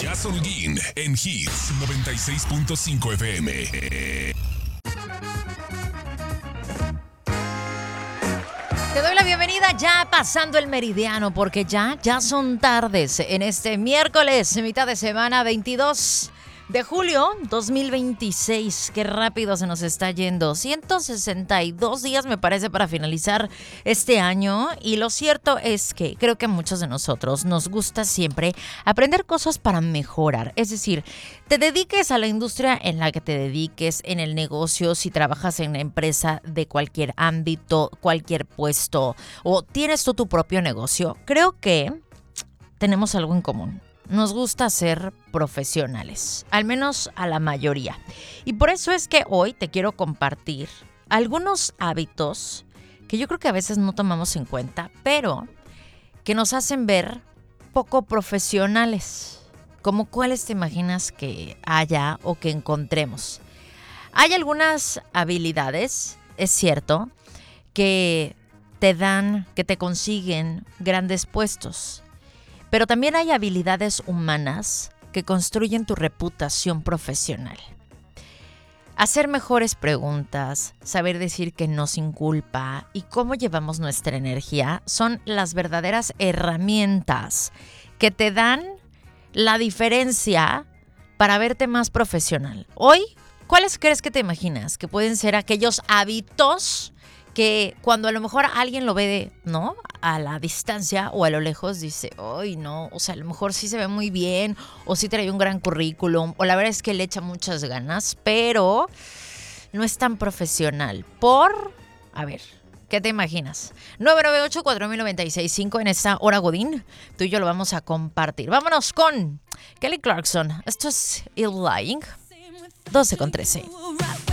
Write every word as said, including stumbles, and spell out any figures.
Jazz Holguín en Hits noventa y seis punto cinco F M. Te doy la bienvenida ya pasando el meridiano porque ya, ya son tardes en este miércoles, mitad de semana, veintidós de julio dos mil veintiséis. Qué rápido se nos está yendo. ciento sesenta y dos días me parece para finalizar este año. Y lo cierto es que creo que a muchos de nosotros nos gusta siempre aprender cosas para mejorar. Es decir, te dediques a la industria en la que te dediques, en el negocio, si trabajas en una empresa de cualquier ámbito, cualquier puesto, o tienes tú tu propio negocio. Creo que tenemos algo en común. Nos gusta ser profesionales, al menos a la mayoría. Y por eso es que hoy te quiero compartir algunos hábitos que yo creo que a veces no tomamos en cuenta, pero que nos hacen ver poco profesionales. ¿Cómo cuáles te imaginas que haya o que encontremos? Hay algunas habilidades, es cierto, que te dan, que te consiguen grandes puestos. Pero también hay habilidades humanas que construyen tu reputación profesional. Hacer mejores preguntas, saber decir que no sin culpa y cómo llevamos nuestra energía son las verdaderas herramientas que te dan la diferencia para verte más profesional. Hoy, ¿cuáles crees que te imaginas que pueden ser aquellos hábitos que cuando a lo mejor alguien lo ve de, ¿no?, a la distancia o a lo lejos dice, ¡ay, no! O sea, a lo mejor sí se ve muy bien o sí trae un gran currículum o la verdad es que le echa muchas ganas, pero no es tan profesional. Por, a ver, ¿qué te imaginas? nueve nueve ocho, cuatro mil noventa y seis cinco en esta hora Godín. Tú y yo lo vamos a compartir. Vámonos con Kelly Clarkson. Esto es Ill Lying. doce con trece.